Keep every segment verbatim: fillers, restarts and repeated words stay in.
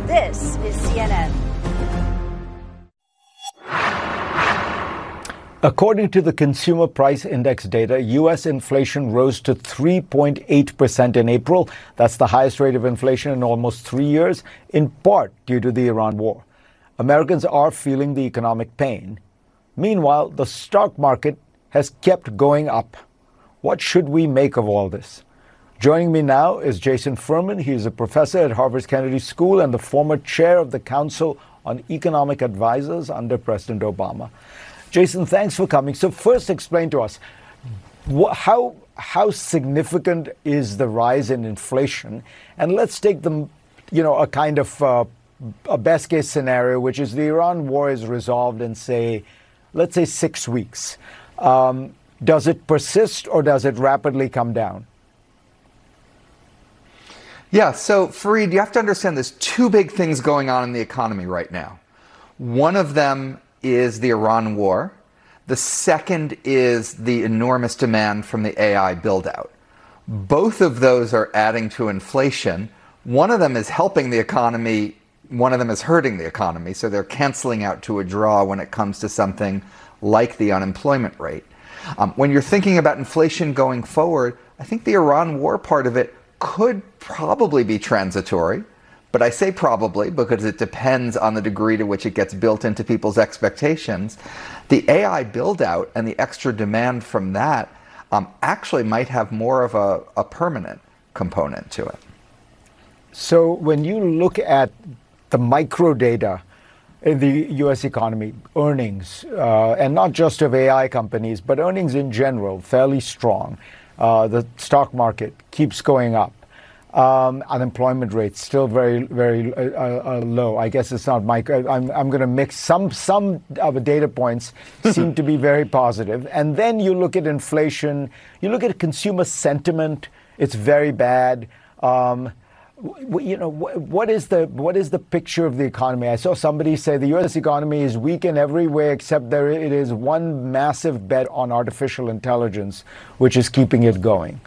This is C N N. According to the Consumer Price Index data, U S inflation rose to three point eight percent in April. That's the highest rate of inflation in almost three years, in part due to the Iran war. Americans are feeling the economic pain. Meanwhile, the stock market has kept going up. What should we make of all this? Joining me now is Jason Furman. He is a professor at Harvard's Kennedy School and the former chair of the Council on Economic Advisors under President Obama. Jason, thanks for coming. So first, explain to us, wh- how how significant is the rise in inflation? And let's take them, you know, a kind of uh, a best case scenario, which is the Iran war is resolved in, say, let's say six weeks. Um, does it persist or does it rapidly come down? Yeah, so Fareed, you have to understand there's two big things going on in the economy right now. One of them is the Iran war. The second is the enormous demand from the A I build-out. Both of those are adding to inflation. One of them is helping the economy, one of them is hurting the economy, so they're canceling out to a draw when it comes to something like the unemployment rate. Um, when you're thinking about inflation going forward, I think the Iran war part of it could probably be transitory. But I say probably because it depends on the degree to which it gets built into people's expectations. The A I build out and the extra demand from that um, actually might have more of a, a permanent component to it. So when you look at the micro data in the U S economy, earnings, uh, and not just of A I companies, but earnings in general, fairly strong. Uh, the stock market keeps going up. Um, unemployment rate still very, very uh, uh, low. I guess it's not micro. I'm, I'm going to mix some some of the data points seem to be very positive. And then you look at inflation. You look at consumer sentiment. It's very bad. Um, w- you know wh- what is the what is the picture of the economy? I saw somebody say the U S economy is weak in every way except there it is one massive bet on artificial intelligence, which is keeping it going.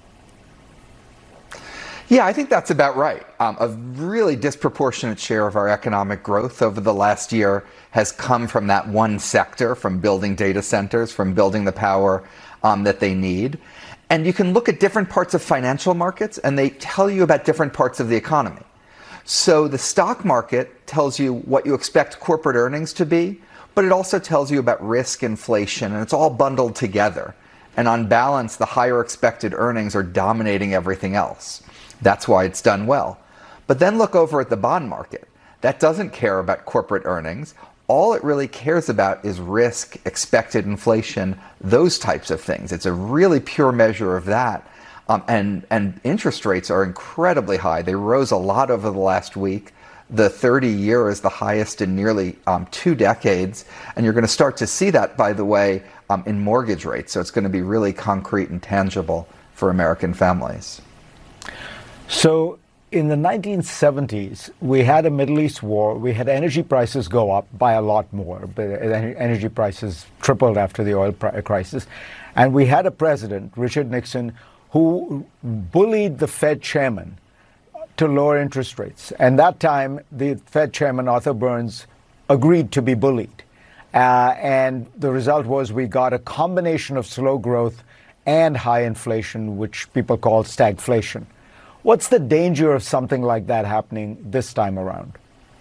Yeah, I think that's about right. Um, a really disproportionate share of our economic growth over the last year has come from that one sector, from building data centers, from building the power um, that they need. And you can look at different parts of financial markets and they tell you about different parts of the economy. So the stock market tells you what you expect corporate earnings to be, but it also tells you about risk, inflation, and it's all bundled together. And on balance, the higher expected earnings are dominating everything else. That's why it's done well. But then look over at the bond market. That doesn't care about corporate earnings. All it really cares about is risk, expected inflation, those types of things. It's a really pure measure of that. Um, and, and interest rates are incredibly high. They rose a lot over the last week. The thirty year is the highest in nearly um, two decades. And you're going to start to see that, by the way, um, in mortgage rates. So it's going to be really concrete and tangible for American families. So in the nineteen seventies, we had a Middle East war. We had energy prices go up by a lot more. But energy prices tripled after the oil crisis. And we had a president, Richard Nixon, who bullied the Fed chairman to lower interest rates. And that time, the Fed chairman, Arthur Burns, agreed to be bullied. Uh, and the result was we got a combination of slow growth and high inflation, which people call stagflation. What's the danger of something like that happening this time around?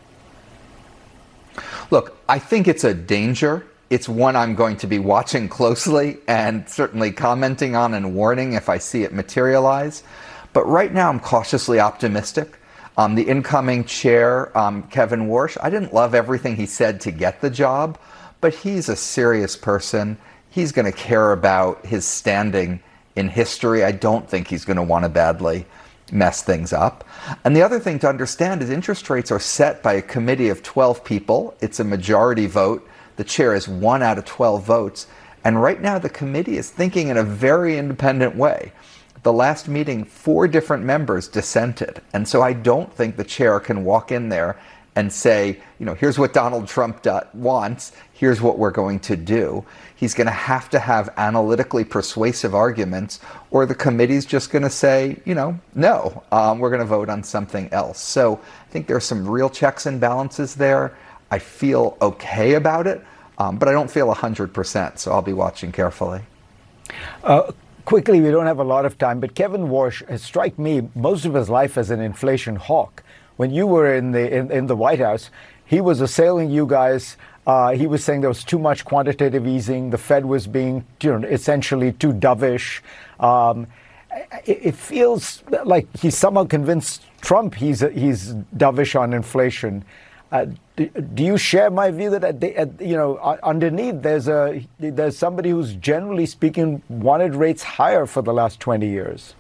Look, I think it's a danger. It's one I'm going to be watching closely and certainly commenting on and warning if I see it materialize. But right now I'm cautiously optimistic. Um, the incoming chair, um, Kevin Warsh, I didn't love everything he said to get the job, but he's a serious person. He's going to care about his standing in history. I don't think he's going to want to badly mess things up. And the other thing to understand is interest rates are set by a committee of twelve people. It's a majority vote. The chair is one out of twelve votes. And right now the committee is thinking in a very independent way. At the last meeting, four different members dissented. And so I don't think the chair can walk in there and say, you know, here's what Donald Trump do- wants, here's what we're going to do. He's going to have to have analytically persuasive arguments, or the committee's just going to say, you know, no, um, we're going to vote on something else. So I think there's some real checks and balances there. I feel okay about it, um, but I don't feel one hundred percent, so I'll be watching carefully. Uh, quickly, we don't have a lot of time, but Kevin Warsh has struck me most of his life as an inflation hawk. When you were in the in, in the White House, he was assailing you guys. Uh, he was saying there was too much quantitative easing. The Fed was being, you know, essentially too dovish. Um, it, it feels like he's somehow convinced Trump he's he's dovish on inflation. Uh, do, do you share my view that at the, at, you know underneath there's a there's somebody who's generally speaking wanted rates higher for the last twenty years?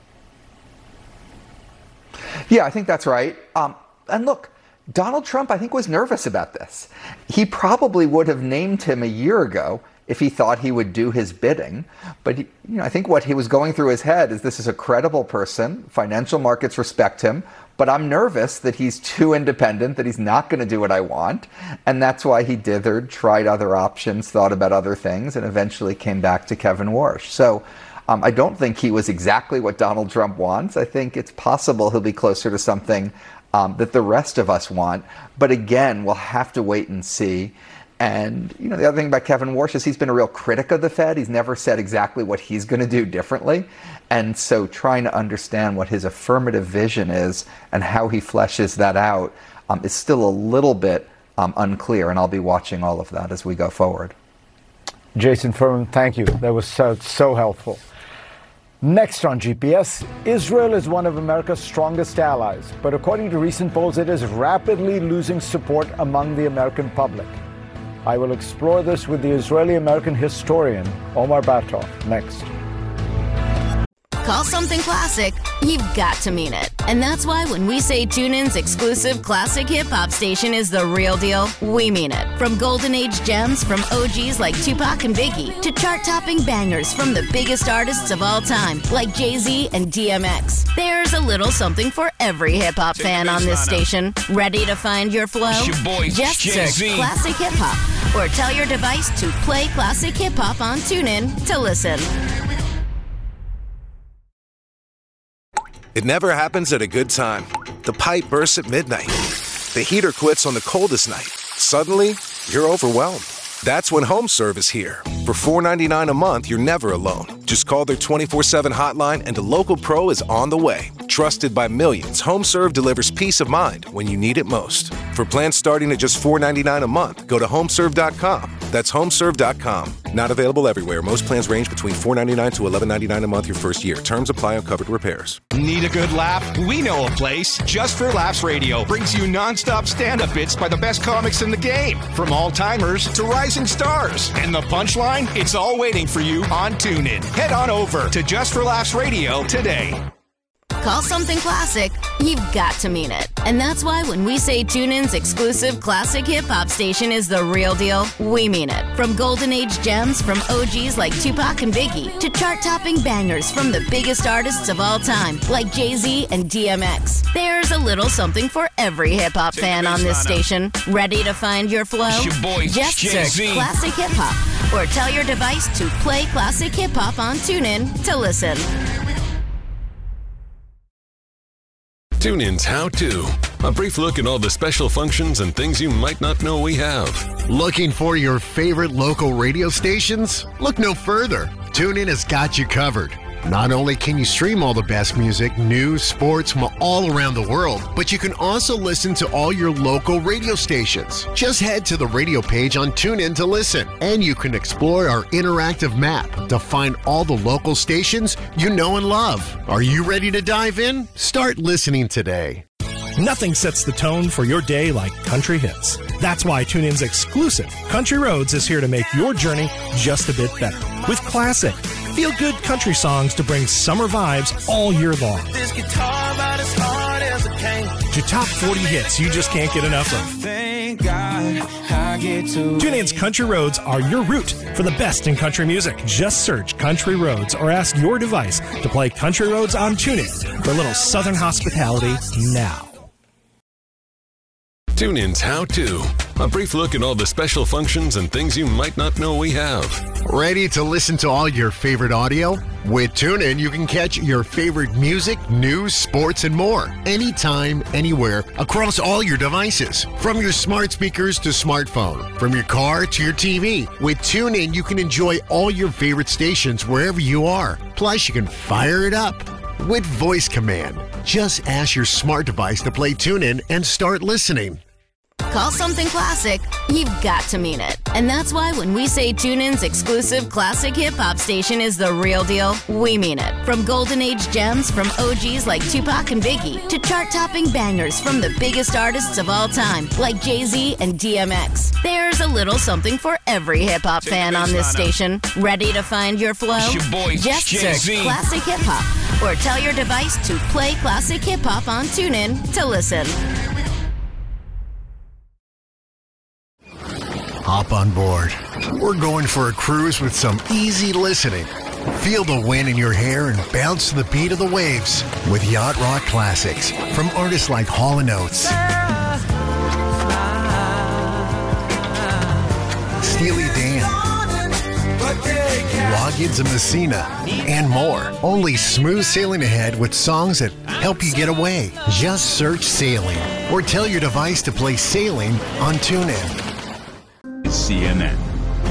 Yeah, I think that's right. Um, and look, Donald Trump, I think, was nervous about this. He probably would have named him a year ago if he thought he would do his bidding. But he, you know, I think what he was going through his head is, this is a credible person. Financial markets respect him. But I'm nervous that he's too independent, that he's not going to do what I want. And that's why he dithered, tried other options, thought about other things, and eventually came back to Kevin Warsh. So um, I don't think he was exactly what Donald Trump wants. I think it's possible he'll be closer to something um, that the rest of us want. But again, we'll have to wait and see. And, you know, the other thing about Kevin Warsh is he's been a real critic of the Fed. He's never said exactly what he's going to do differently. And so trying to understand what his affirmative vision is and how he fleshes that out um, is still a little bit um, unclear. And I'll be watching all of that as we go forward. Jason Furman, thank you. That was so, so helpful. Next on G P S, Israel is one of America's strongest allies. But according to recent polls, it is rapidly losing support among the American public. I will explore this with the Israeli-American historian, Omar Batov, next. Call something classic, you've got to mean it. And that's why when we say TuneIn's exclusive classic hip-hop station is the real deal, we mean it. From golden age gems from O Gs like Tupac and Biggie to chart-topping bangers from the biggest artists of all time like Jay-Z and D M X. There's a little something for every hip-hop fan on this station. Ready to find your flow? It's your boy, Just Jay-Z. search Classic Hip Hop or tell your device to play Classic Hip Hop on TuneIn to listen. It never happens at a good time. The pipe bursts at midnight. The heater quits on the coldest night. Suddenly, you're overwhelmed. That's when HomeServe is here. For four dollars and ninety-nine cents a month, you're never alone. Just call their twenty-four seven hotline and a local pro is on the way. Trusted by millions, HomeServe delivers peace of mind when you need it most. For plans starting at just four dollars and ninety-nine cents a month, go to homeserve dot com. That's homeserve dot com. Not available everywhere. Most plans range between four dollars and ninety-nine cents to eleven dollars and ninety-nine cents a month your first year. Terms apply on covered repairs. Need a good laugh? We know a place. Just for Laughs Radio brings you nonstop stand-up bits by the best comics in the game. From all-timers to rising stars. And the punchline? It's all waiting for you on TuneIn. Head on over to Just for Laughs Radio today. Call something classic, you've got to mean it. And that's why when we say TuneIn's exclusive classic hip-hop station is the real deal, we mean it. From golden age gems from O Gs like Tupac and Biggie to chart-topping bangers from the biggest artists of all time like Jay-Z and D M X. There's a little something for every hip-hop fan on this station. Ready to find your flow? It's your boy, Just Jay-Z. search Classic Hip Hop or tell your device to play Classic Hip Hop on TuneIn to listen. TuneIn's How To. A brief look at all the special functions and things you might not know we have. Looking for your favorite local radio stations? Look no further. TuneIn has got you covered. Not only can you stream all the best music, news, sports from all around the world, but you can also listen to all your local radio stations. Just head to the radio page on TuneIn to listen, and you can explore our interactive map to find all the local stations you know and love. Are you ready to dive in? Start listening today. Nothing sets the tone for your day like country hits. That's why TuneIn's exclusive Country Roads is here to make your journey just a bit better. With classic, feel-good country songs to bring summer vibes all year long. This guitar about as hard as it can. To top forty hits you just can't get enough of. Thank God I get to TuneIn's Country Roads are your route for the best in country music. Just search Country Roads or ask your device to play Country Roads on TuneIn for a little southern hospitality now. TuneIn's How To. A brief look at all the special functions and things you might not know we have. Ready to listen to all your favorite audio? With TuneIn, you can catch your favorite music, news, sports, and more. Anytime, anywhere, across all your devices. From your smart speakers to smartphone. From your car to your T V. With TuneIn, you can enjoy all your favorite stations wherever you are. Plus, you can fire it up with voice command. Just ask your smart device to play TuneIn and start listening. Call something classic, you've got to mean it. And that's why when we say TuneIn's exclusive classic hip-hop station is the real deal, we mean it. From golden age gems from O Gs like Tupac and Biggie to chart-topping bangers from the biggest artists of all time like Jay-Z and D M X. There's a little something for every hip-hop fan on this station. Ready to find your flow? It's your boy, Just Jay-Z. search Classic Hip Hop or tell your device to play Classic Hip Hop on TuneIn to listen. Hop on board. We're going for a cruise with some easy listening. Feel the wind in your hair and bounce to the beat of the waves with Yacht Rock classics from artists like Hall and Oates, Steely Dan, Loggins and Messina, and more. Only smooth sailing ahead with songs that help you get away. Just search Sailing or tell your device to play Sailing on TuneIn. C N N.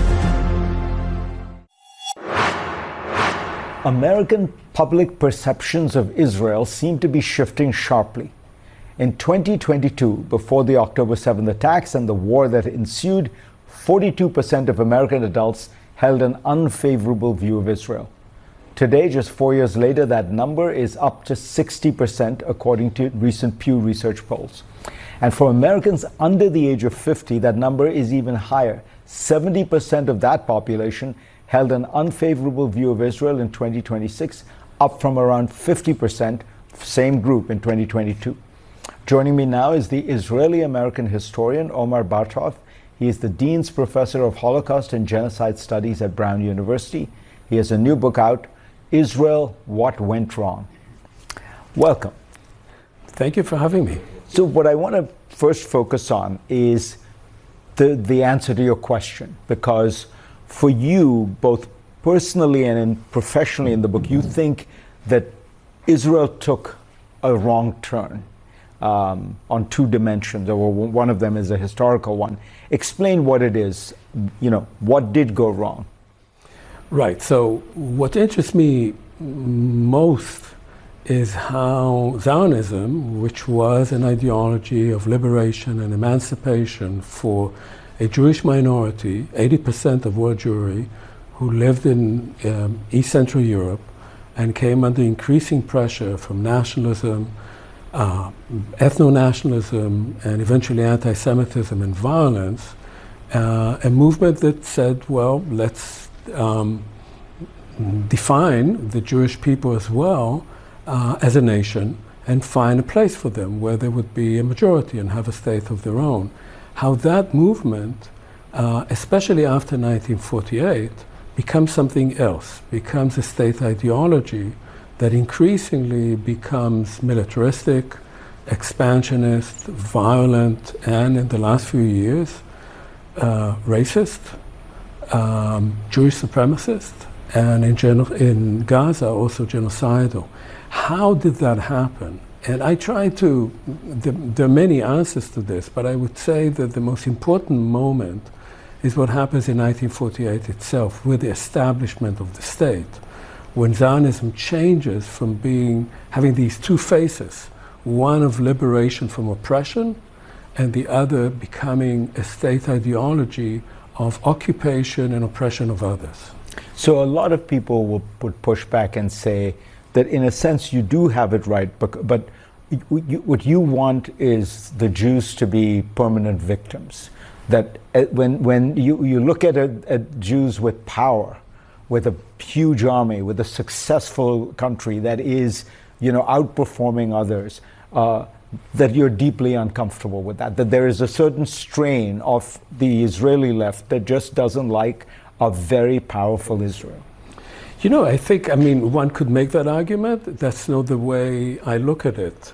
American public perceptions of Israel seem to be shifting sharply. In twenty twenty-two, before the October seventh attacks and the war that ensued, forty-two percent of American adults held an unfavorable view of Israel. Today, just four years later, that number is up to sixty percent, according to recent Pew Research polls. And for Americans under the age of fifty, that number is even higher. seventy percent of that population held an unfavorable view of Israel in twenty twenty-six, up from around fifty percent, same group in twenty twenty-two. Joining me now is the Israeli-American historian Omar Bartov. He is the Dean's Professor of Holocaust and Genocide Studies at Brown University. He has a new book out, Israel, What Went Wrong. Welcome. Thank you for having me. So what I want to first focus on is the, the answer to your question, because for you, both personally and in professionally in the book, you think that Israel took a wrong turn um, on two dimensions, or one of them is a historical one. Explain what it is, you know, what did go wrong? Right, so what interests me most is how Zionism, which was an ideology of liberation and emancipation for a Jewish minority, eighty percent of world Jewry, who lived in um, East Central Europe and came under increasing pressure from nationalism, uh, ethno-nationalism, and eventually anti-Semitism and violence, uh, a movement that said, well, let's um, define the Jewish people as well Uh, as a nation and find a place for them where there would be a majority and have a state of their own. How that movement, uh, especially after nineteen forty-eight, becomes something else, becomes a state ideology that increasingly becomes militaristic, expansionist, violent, and in the last few years, uh, racist, um, Jewish supremacist, and in, geno- in Gaza also genocidal. How did that happen? And I try to, the, there are many answers to this, but I would say that the most important moment is what happens in nineteen forty-eight itself with the establishment of the state, when Zionism changes from being, having these two faces, one of liberation from oppression and the other becoming a state ideology of occupation and oppression of others. So a lot of people will would push back and say that in a sense you do have it right, but, but you, what you want is the Jews to be permanent victims. That uh, when, when you, you look at, a, at Jews with power, with a huge army, with a successful country that is, you know, outperforming others, uh, that you're deeply uncomfortable with that, that there is a certain strain of the Israeli left that just doesn't like a very powerful Israel. You know, I think, I mean, one could make that argument. That's not the way I look at it.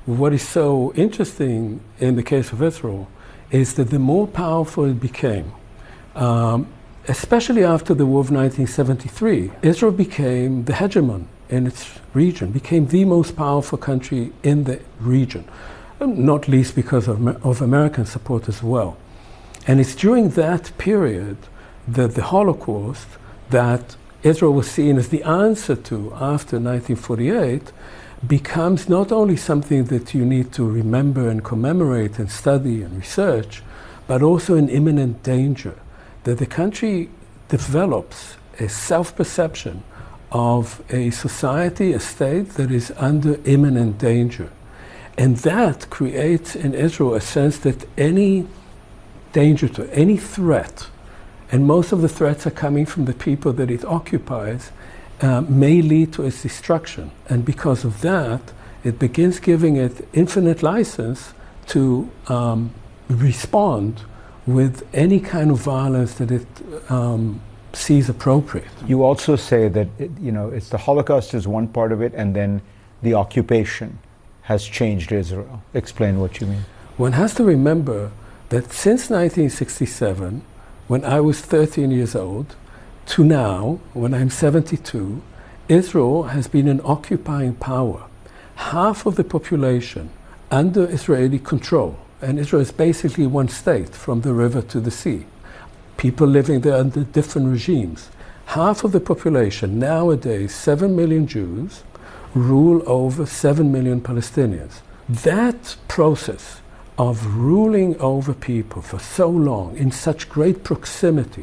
what is so interesting in the case of Israel is that the more powerful it became, um, especially after the war of nineteen seventy-three, Israel became the hegemon in its region, became the most powerful country in the region, not least because of, of American support as well. And it's during that period that the Holocaust, that Israel was seen as the answer to after nineteen forty-eight, becomes not only something that you need to remember and commemorate and study and research, but also an imminent danger, that the country develops a self-perception of a society, a state that is under imminent danger. And that creates in Israel a sense that any danger to any threat, and most of the threats are coming from the people that it occupies, uh, may lead to its destruction. And because of that, it begins giving it infinite license to um, respond with any kind of violence that it um, sees appropriate. You also say that, it, you know, it's the Holocaust is one part of it, and then the occupation has changed Israel. Explain what you mean. One has to remember that since nineteen sixty-seven, when I was thirteen years old, to now, when I'm seventy-two, Israel has been an occupying power. Half of the population under Israeli control, and Israel is basically one state from the river to the sea. People living there under different regimes. Half of the population, nowadays seven million Jews, rule over seven million Palestinians. That process of ruling over people for so long in such great proximity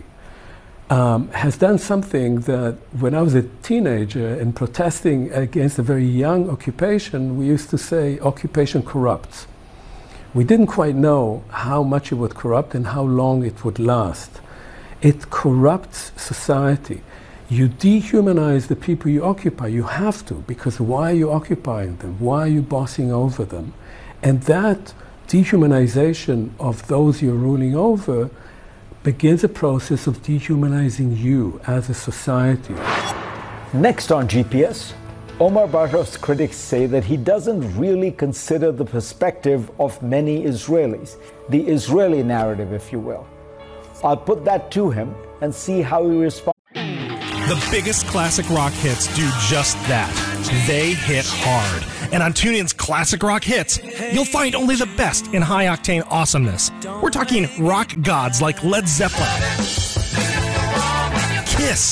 um, has done something that when I was a teenager and protesting against a very young occupation, we used to say occupation corrupts. We didn't quite know how much it would corrupt and how long it would last. It corrupts society. You dehumanize the people you occupy. You have to, because why are you occupying them? Why are you bossing over them? And that dehumanization of those you're ruling over begins a process of dehumanizing you as a society. Next on G P S, Omar Bartov's critics say that he doesn't really consider the perspective of many Israelis, the Israeli narrative, if you will. I'll put that to him and see how he responds. The biggest classic rock hits do just that. They hit hard. And on TuneIn's Classic Rock Hits, you'll find only the best in high-octane awesomeness. We're talking rock gods like Led Zeppelin, Kiss,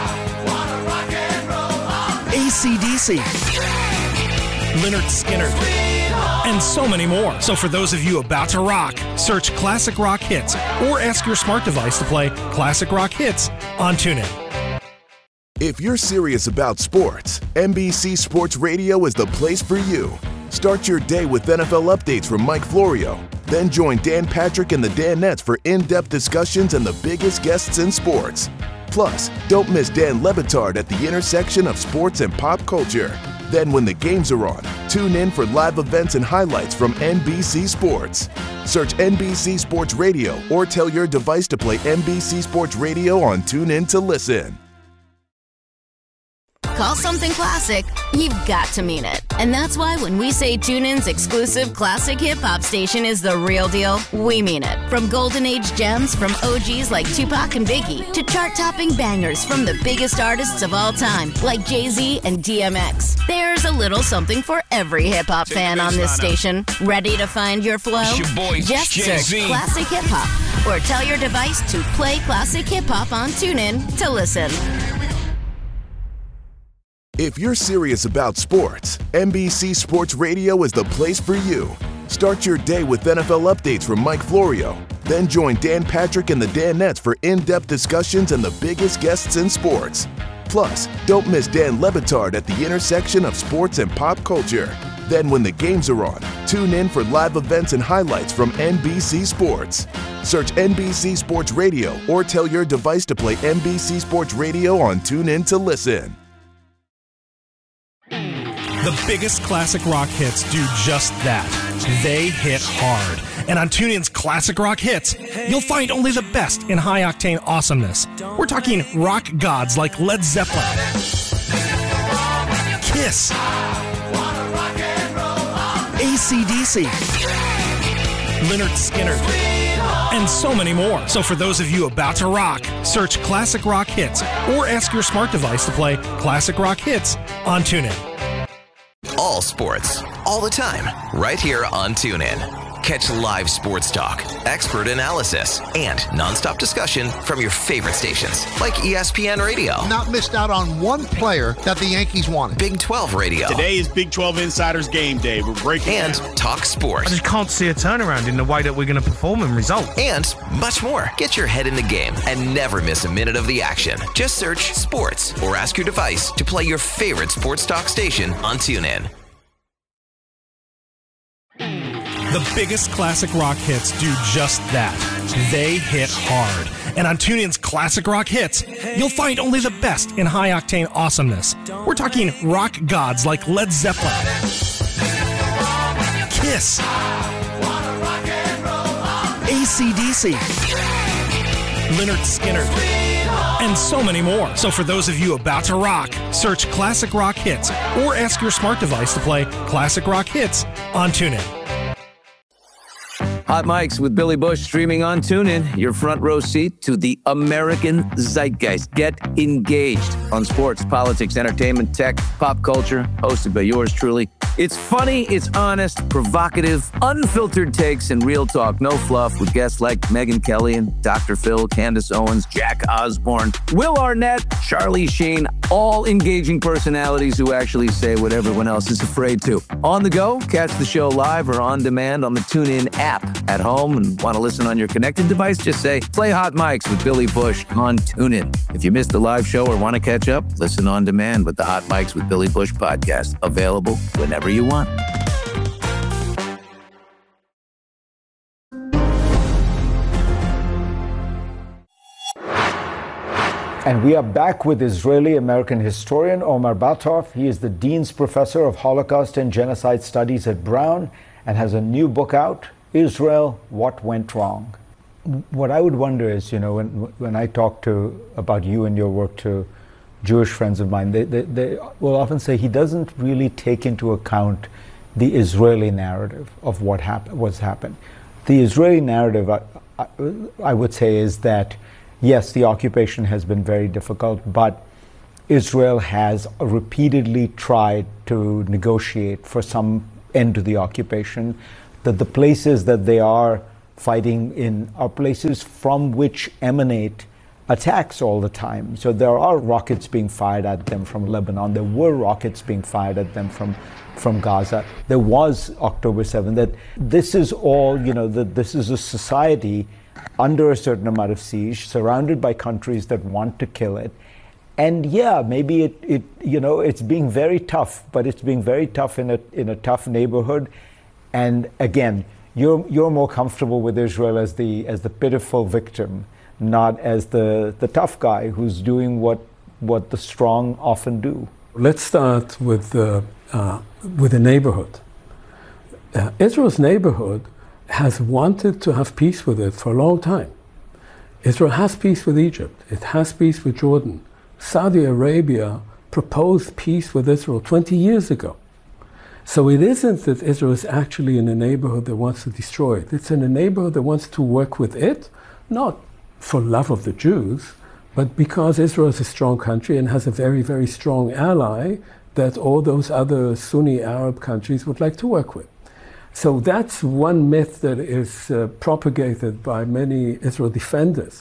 A C D C, Lynyrd Skynyrd, and so many more. So for those of you about to rock, search Classic Rock Hits or ask your smart device to play Classic Rock Hits on TuneIn. If you're serious about sports, N B C Sports Radio is the place for you. Start your day with N F L updates from Mike Florio. Then join Dan Patrick and the Danettes for in-depth discussions and the biggest guests in sports. Plus, don't miss Dan Le Batard at the intersection of sports and pop culture. Then when the games are on, tune in for live events and highlights from N B C Sports. Search N B C Sports Radio or tell your device to play N B C Sports Radio on TuneIn to listen. Call something classic, you've got to mean it. And that's why when we say TuneIn's exclusive classic hip-hop station is the real deal, we mean it. From golden age gems from O Gs like Tupac and Biggie to chart-topping bangers from the biggest artists of all time like Jay-Z and D M X. There's a little something for every hip-hop fan on this station. Ready to find your flow? Your boy, Just Jay-Z. search Classic Hip-Hop or tell your device to play Classic Hip-Hop on TuneIn to listen. If you're serious about sports, N B C Sports Radio is the place for you. Start your day with N F L updates from Mike Florio. Then join Dan Patrick and the Danettes for in-depth discussions and the biggest guests in sports. Plus, don't miss Dan Le Batard at the intersection of sports and pop culture. Then when the games are on, tune in for live events and highlights from N B C Sports. Search N B C Sports Radio or tell your device to play N B C Sports Radio on TuneIn to listen. The biggest classic rock hits do just that. They hit hard. And on TuneIn's Classic Rock Hits, you'll find only the best in high-octane awesomeness. We're talking rock gods like Led Zeppelin, Kiss, A C D C, Lynyrd Skynyrd, and so many more. So for those of you about to rock, search Classic Rock Hits or ask your smart device to play Classic Rock Hits on TuneIn. All sports, all the time, right here on TuneIn. Catch live sports talk, expert analysis, and nonstop discussion from your favorite stations, like E S P N Radio. Not missed out on one player that the Yankees wanted. Big twelve Radio. Today is Big twelve Insiders Game Day. We're breaking And down. Talk Sports. I just can't see a turnaround in the way that we're going to perform and result. And much more. Get your head in the game and never miss a minute of the action. Just search sports or ask your device to play your favorite sports talk station on TuneIn. The biggest classic rock hits do just that. They hit hard. And on TuneIn's Classic Rock Hits, you'll find only the best in high-octane awesomeness. We're talking rock gods like Led Zeppelin, Kiss, A C D C, Lynyrd Skynyrd, and so many more. So for those of you about to rock, search Classic Rock Hits or ask your smart device to play Classic Rock Hits on TuneIn. Hot Mics with Billy Bush streaming on TuneIn. Your front row seat to the American zeitgeist. Get engaged on sports, politics, entertainment, tech, pop culture. Hosted by yours truly. It's funny, it's honest, provocative, unfiltered takes, and real talk. No fluff with guests like Megyn Kelly and Doctor Phil, Candace Owens, Jack Osborne, Will Arnett, Charlie Sheen. All engaging personalities who actually say what everyone else is afraid to. On the go, catch the show live or on demand on the TuneIn app. At home and want to listen on your connected device, just say, play Hot Mics with Billy Bush on TuneIn. If you missed the live show or want to catch up, listen on demand with the Hot Mics with Billy Bush podcast. Available whenever you want. And we are back with Israeli-American historian Omer Batov. He is the Dean's Professor of Holocaust and Genocide Studies at Brown and has a new book out, Israel, What Went Wrong. What I would wonder is, you know, when when I talk to about you and your work to Jewish friends of mine, they, they, they will often say he doesn't really take into account the Israeli narrative of what happened, what's happened. The Israeli narrative, I, I, I would say, is that yes, the occupation has been very difficult, but Israel has repeatedly tried to negotiate for some end to the occupation, that the places that they are fighting in are places from which emanate attacks all the time. So there are rockets being fired at them from Lebanon. There were rockets being fired at them from, from Gaza. There was October seventh. That this is all, you know, that this is a society under a certain amount of siege, surrounded by countries that want to kill it. And yeah, maybe it, it you know, it's being very tough, but it's being very tough in a in a tough neighborhood. And again, you're you're more comfortable with Israel as the as the pitiful victim, not as the, the tough guy who's doing what what the strong often do. Let's start with the uh, with the neighborhood. Uh, Israel's neighborhood has wanted to have peace with it for a long time. Israel has peace with Egypt. It has peace with Jordan. Saudi Arabia proposed peace with Israel twenty years ago. So it isn't that Israel is actually in a neighborhood that wants to destroy it. It's in a neighborhood that wants to work with it, not for love of the Jews, but because Israel is a strong country and has a very, very strong ally that all those other Sunni Arab countries would like to work with. So that's one myth that is uh, propagated by many Israel defenders.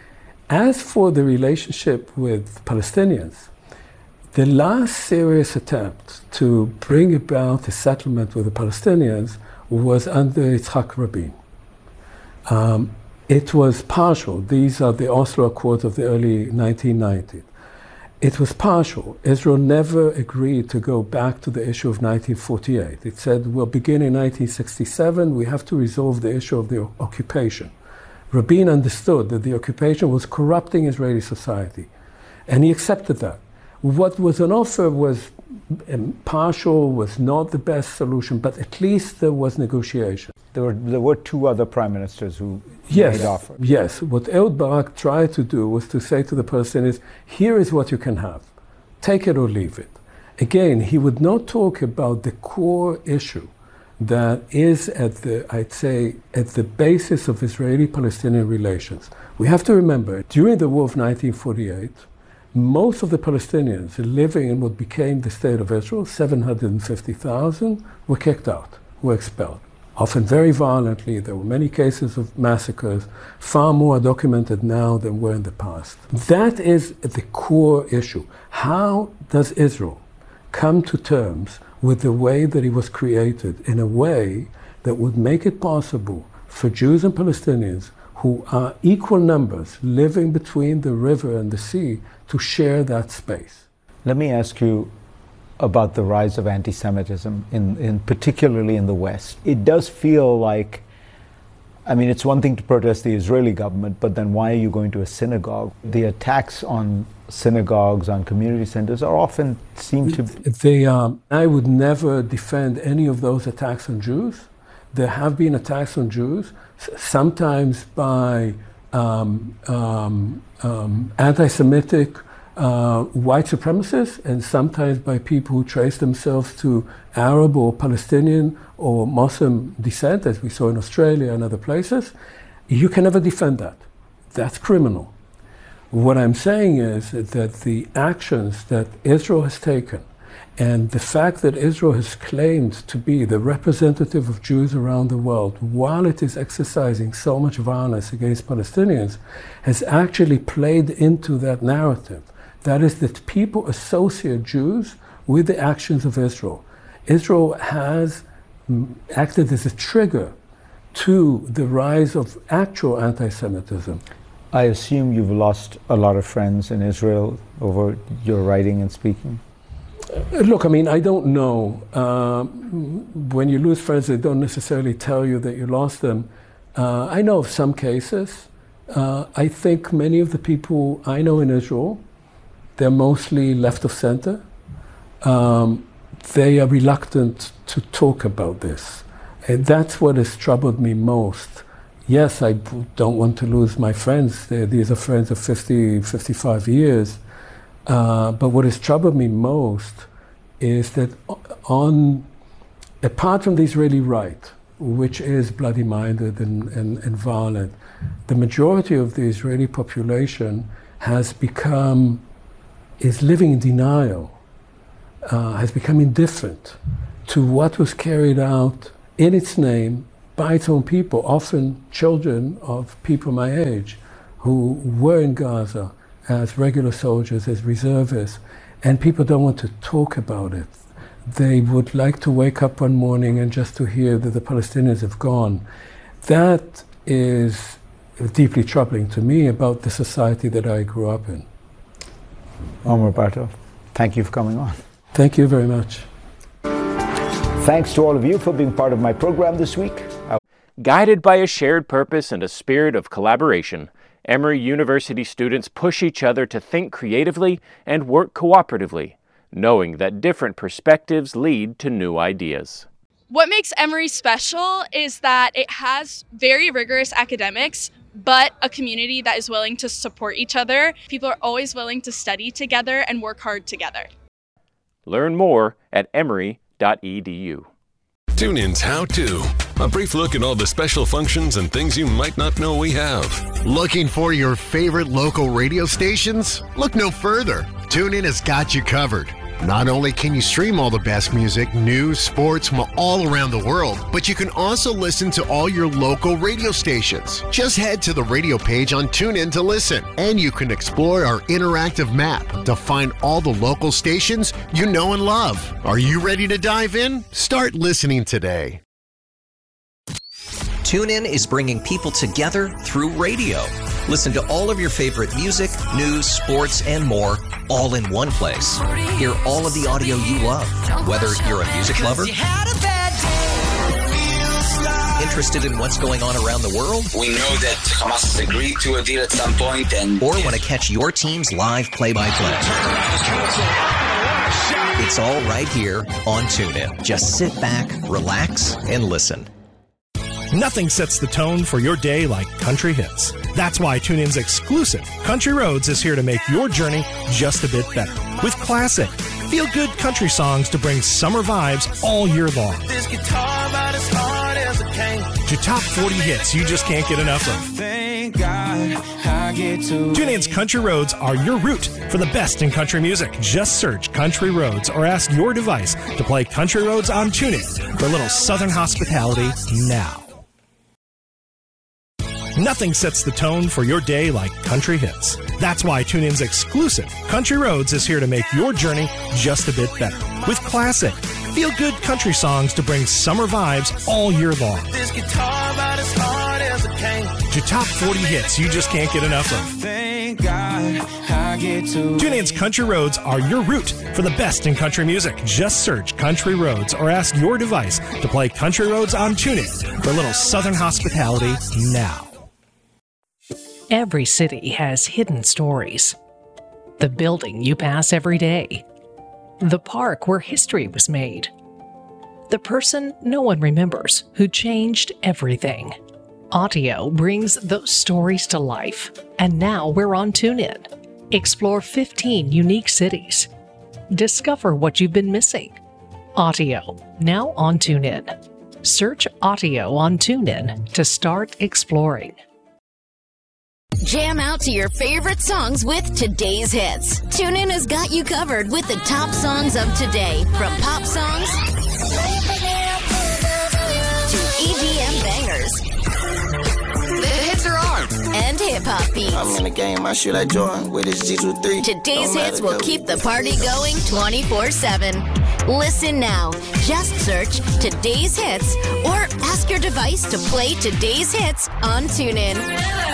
As for the relationship with Palestinians, the last serious attempt to bring about a settlement with the Palestinians was under Yitzhak Rabin. Um, it was partial. These are the Oslo Accords of the early nineteen nineties. It was partial. Israel never agreed to go back to the issue of nineteen forty-eight. It said, we'll begin in nineteen sixty-seven, we have to resolve the issue of the occupation. Rabin understood that the occupation was corrupting Israeli society, and he accepted that. What was on offer was um, partial, was not the best solution, but at least there was negotiation. There were there were two other prime ministers who yes, made offers. Yes, what Ehud Barak tried to do was to say to the Palestinians, here is what you can have. Take it or leave it. Again, he would not talk about the core issue, that is at the, I'd say, at the basis of Israeli-Palestinian relations. We have to remember, during the war of nineteen forty-eight, most of the Palestinians living in what became the state of Israel, seven hundred fifty thousand, were kicked out, were expelled, often very violently. There were many cases of massacres, far more documented now than were in the past. That is the core issue. How does Israel come to terms with the way that it was created in a way that would make it possible for Jews and Palestinians who are equal numbers living between the river and the sea to share that space? Let me ask you about the rise of anti-Semitism, in, in particularly in the West. It does feel like, I mean, it's one thing to protest the Israeli government, but then why are you going to a synagogue? The attacks on synagogues, on community centers, are often seem to... They, um, I would never defend any of those attacks on Jews. There have been attacks on Jews, sometimes by um, um, um, anti-Semitic uh, white supremacists, and sometimes by people who trace themselves to Arab or Palestinian or Muslim descent, as we saw in Australia and other places. You can never defend that. That's criminal. What I'm saying is that the actions that Israel has taken, and the fact that Israel has claimed to be the representative of Jews around the world, while it is exercising so much violence against Palestinians, has actually played into that narrative. That is, that people associate Jews with the actions of Israel. Israel has acted as a trigger to the rise of actual anti-Semitism. I assume you've lost a lot of friends in Israel over your writing and speaking? Look, I mean, I don't know. Uh, when you lose friends, they don't necessarily tell you that you lost them. Uh, I know of some cases. Uh, I think many of the people I know in Israel, they're mostly left of center. Um, they are reluctant to talk about this. And that's what has troubled me most. Yes, I don't want to lose my friends. They're, these are friends of fifty, fifty-five years. Uh, but what has troubled me most is that on, apart from the Israeli right, which is bloody-minded and, and, and violent, the majority of the Israeli population has become, is living in denial, uh, has become indifferent to what was carried out in its name by its own people, often children of people my age, who were in Gaza as regular soldiers, as reservists, and people don't want to talk about it. They would like to wake up one morning and just to hear that the Palestinians have gone. That is deeply troubling to me about the society that I grew up in. Omer Bartov, thank you for coming on. Thank you very much. Thanks to all of you for being part of my program this week. I- Guided by a shared purpose and a spirit of collaboration, Emory University students push each other to think creatively and work cooperatively, knowing that different perspectives lead to new ideas. What makes Emory special is that it has very rigorous academics, but a community that is willing to support each other. People are always willing to study together and work hard together. Learn more at emory dot e d u. TuneIn's How To. A brief look at all the special functions and things you might not know we have. Looking for your favorite local radio stations? Look no further. TuneIn has got you covered. Not only can you stream all the best music, news, sports from all around the world, but you can also listen to all your local radio stations. Just head to the radio page on TuneIn to listen, and you can explore our interactive map to find all the local stations you know and love. Are you ready to dive in? Start listening today. TuneIn is bringing people together through radio. Listen to all of your favorite music, news, sports, and more, all in one place. Hear all of the audio you love, whether you're a music lover, interested in what's going on around the world, we know that Hamas has agreed to a deal at some point, and or want to catch your team's live play-by-play. It's all right here on TuneIn. Just sit back, relax, and listen. Nothing sets the tone for your day like country hits. That's why TuneIn's exclusive Country Roads is here to make your journey just a bit better. With classic, Feel-good country songs to bring summer vibes all year long. This guitar about as hard as a cane. To top forty hits you just can't get enough of. Thank God I get to. TuneIn's Country Roads are your route for the best in country music. Just search Country Roads or ask your device to play Country Roads on TuneIn for a little Southern hospitality now. Nothing sets the tone for your day like country hits. That's why TuneIn's exclusive Country Roads is here to make your journey just a bit better. With classic, feel-good country songs to bring summer vibes all year long. This guitar about as hard as a cane. To top forty hits you just can't get enough of. Thank God I get to. TuneIn's Country Roads are your route for the best in country music. Just search Country Roads or ask your device to play Country Roads on TuneIn for a little Southern hospitality now. Every city has hidden stories. The building you pass every day. The park where history was made. The person no one remembers who changed everything. Audio brings those stories to life, and now we're on TuneIn. Explore fifteen unique cities. Discover what you've been missing. Audio, now on TuneIn. Search Audio on TuneIn to start exploring. Jam out to your favorite songs with today's hits. TuneIn has got you covered with the top songs of today, from pop songs to E D M bangers. The hits are on, and hip-hop beats. I'm in the game, I should I join with this G twenty-three. Today's hits will keep the party going twenty-four seven. Listen now. Just search Today's Hits or ask your device to play Today's Hits on TuneIn.